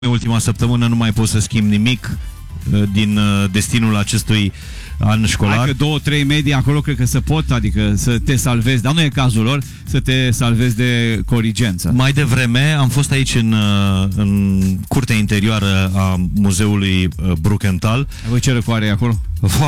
ultima săptămână nu mai pot să schimb nimic din destinul acestui an școlar. Hai că 2-3 medii acolo cred că se pot, adică să te salvezi, dar nu e cazul lor, să te salvezi de corigență. Mai devreme am fost aici în curtea interioară a muzeului Brukenthal. Voi ce răcoare e acolo?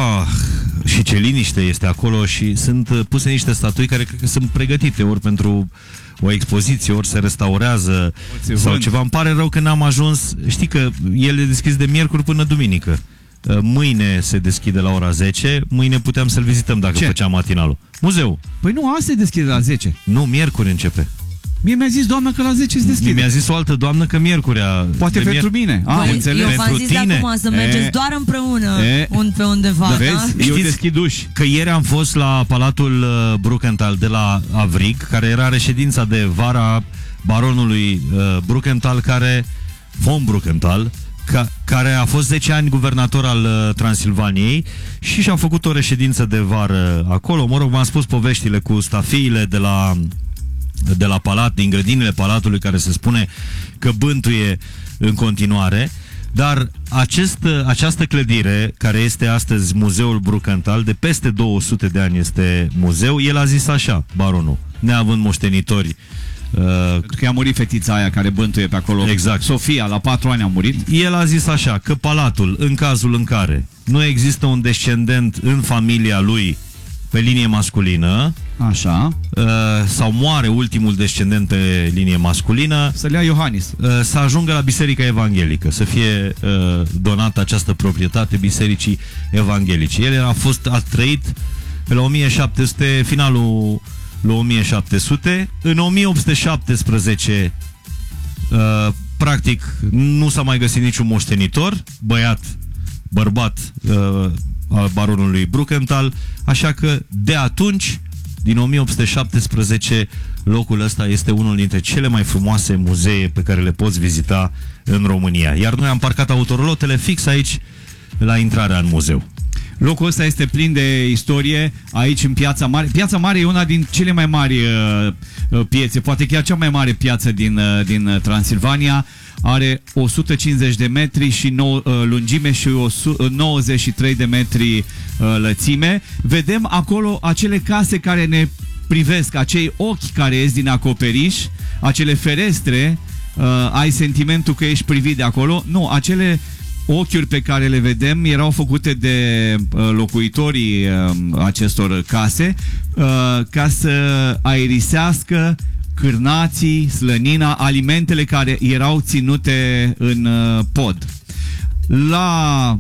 Și ce liniște este acolo și sunt puse niște statui care cred că sunt pregătite ori pentru o expoziție, ori se restaurează sau ceva. Îmi pare rău că n-am ajuns. Știi că el e deschis de miercuri până duminică. Mâine se deschide la ora 10. Mâine puteam să-l vizităm dacă făceam matinalul. Muzeul. Păi nu, asta se deschide la 10. Nu, miercuri începe. Mie mi-a zis doamna că la 10 se deschide. Mi-a zis o altă doamnă că miercurea. Poate pentru mine. Înțeleg. Eu v-am zis de acum să mergeți doar împreună pe undeva. Da, vezi? Da? Eu deschid uși. Că ieri am fost la Palatul Brukenthal de la Avrig, care era reședința de vara baronului Brukenthal, von Brukenthal, care a fost 10 ani guvernator al Transilvaniei și și-a făcut o reședință de vară acolo. Mă rog, v-am spus poveștile cu stafiile de la palat, din grădinile palatului, care se spune că bântuie în continuare. Dar această clădire, care este astăzi Muzeul Brukenthal, de peste 200 de ani este muzeu, el a zis așa, baronul, neavând moștenitori. Că i-a murit fetița aia care bântuie pe acolo. Exact. Sofia, la 4 ani a murit. El a zis așa, că palatul, în cazul în care nu există un descendent în familia lui pe linie masculină, așa, sau moare ultimul descendent pe linie masculină, să le ia Iohannis, să ajungă la Biserica Evanghelică, să fie donată această proprietate Bisericii Evanghelice. El a trăit pe la 1700, finalul la 1700. În 1817 practic nu s-a mai găsit niciun moștenitor, bărbat al baronului Brukenthal, așa că de atunci, din 1817, locul ăsta este unul dintre cele mai frumoase muzee pe care le poți vizita în România. Iar noi am parcat autorolotele fix aici, la intrarea în muzeu. Locul ăsta este plin de istorie aici în Piața Mare. Piața Mare e una din cele mai mari piețe, poate chiar cea mai mare piață din Transilvania. Are 150 de metri și lungime și 93 de metri lățime. Vedem acolo acele case care ne privesc, acei ochi care ies din acoperiș, acele ferestre, ai sentimentul că ești privit de acolo. Nu, acele ochiuri pe care le vedem erau făcute de locuitorii acestor case ca să aerisească cârnații, slănina, alimentele care erau ținute în pod. La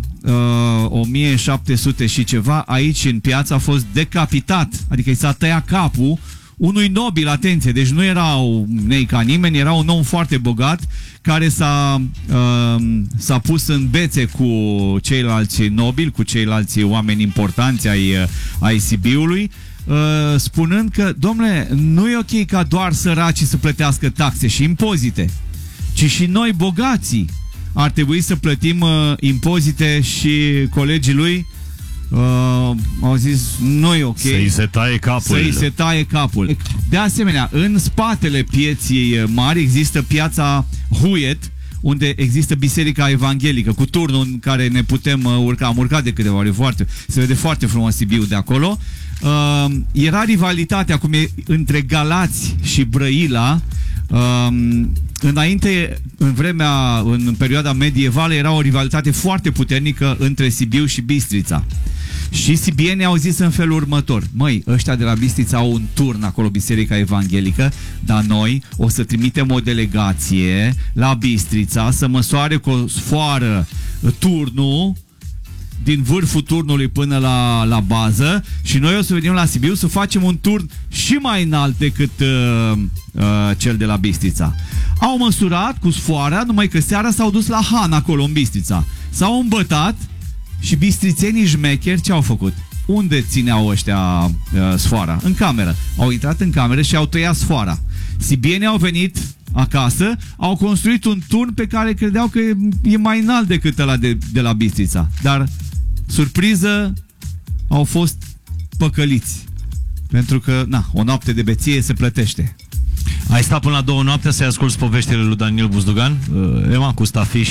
1700 și ceva, aici în piață a fost decapitat, adică i s-a tăiat capul unui nobil, atenție, deci nu erau nei ca nimeni, era un om foarte bogat care s-a pus în bețe cu ceilalți nobili, cu ceilalți oameni importanți ai Sibiului, spunând că, domnule, nu e ok ca doar săracii să plătească taxe și impozite, ci și noi, bogații, ar trebui să plătim impozite. Și colegii lui au zis, nu e ok să-i se taie capul. Să-i se taie capul. De asemenea, în spatele pieții mari există piața Huiet, unde există Biserica Evanghelică, cu turnul în care ne putem urca. Am urcat de câteva ori, se vede foarte frumos Sibiu de acolo. Era rivalitatea acum între Galați și Brăila. Înainte, în perioada medievală, era o rivalitate foarte puternică între Sibiu și Bistrița. Și sibienii au zis în felul următor: măi, ăștia de la Bistrița au un turn acolo, Biserica Evanghelică, dar noi o să trimitem o delegație la Bistrița să măsoare cu o sfoară turnul, din vârful turnului până la bază, și noi o să venim la Sibiu să facem un turn și mai înalt decât cel de la Bistrița. Au măsurat cu sfoara, numai că seara s-au dus la Han acolo în Bistrița. S-au îmbătat și bistrițenii șmecheri ce au făcut? Unde țineau ăștia sfoara? În cameră. Au intrat în cameră și au tăiat sfoara. Sibienii au venit acasă, au construit un turn pe care credeau că e mai înalt decât ăla de la Bistrița. Dar, surpriză, au fost păcăliți. Pentru că, o noapte de beție se plătește. Ai stat până la 2 noaptea să-i asculți poveștile lui Daniel Buzdugan? Ema cu Stafi